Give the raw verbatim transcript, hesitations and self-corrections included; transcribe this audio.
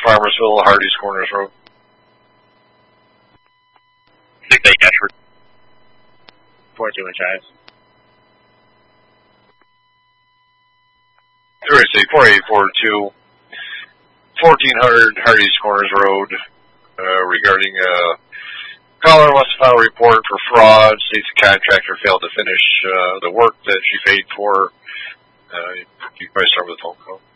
Farmersville, Hardy's Corners Road. six eight Ashford. four two in Chives. There is a four eight four two, fourteen hundred Hardy's Corners Road, uh, regarding a caller wants to file a report for fraud. States the contractor failed to finish uh, the work that she paid for. Uh, you probably start with a phone call.